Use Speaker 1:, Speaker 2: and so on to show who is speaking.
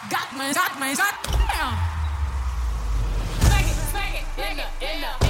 Speaker 1: Got me, got me, got me. Smack it, in the.